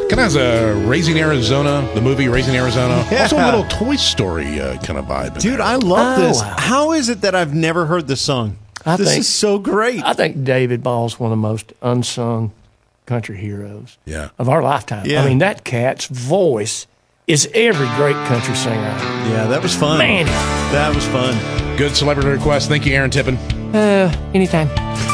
Kind of has a Raising Arizona, the movie Raising Arizona. Yeah. Also a little Toy Story kind of vibe. Dude, I love this. Wow. How is it that I've never heard this song? This is so great. I think David Ball's one of the most unsung country heroes of our lifetime. Yeah. I mean, that cat's voice is every great country singer. Yeah, that was fun. Man. That was fun. Good celebrity request. Thank you, Aaron Tippin. Anytime.